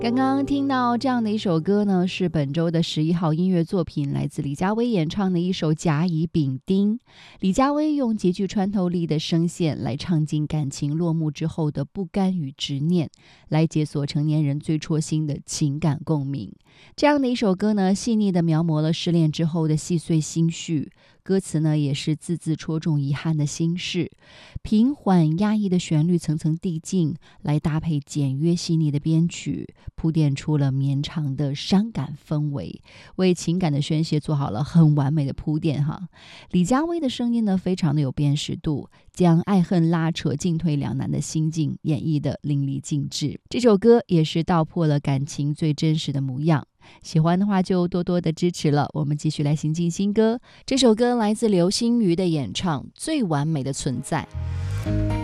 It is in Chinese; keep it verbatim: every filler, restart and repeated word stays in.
刚刚听到这样的一首歌呢，是本周的十一号音乐作品，来自李佳薇演唱的一首《甲乙丙丁》。李佳薇用极具穿透力的声线来唱尽感情落幕之后的不甘与执念，来解锁成年人最戳心的情感共鸣。这样的一首歌呢，细腻地描摹了失恋之后的细碎心绪，歌词呢也是字字戳中遗憾的心事，平缓压抑的旋律层层递进，来搭配简约细腻的编曲，铺垫出了绵长的伤感氛围，为情感的宣泄做好了很完美的铺垫哈。李佳薇的声音呢，非常的有辨识度，将爱恨拉扯、进退两难的心境演绎得淋漓尽致。这首歌也是道破了感情最真实的模样。喜欢的话就多多的支持了。我们继续来行进新歌，这首歌来自刘星瑜的演唱《最完美的存在》。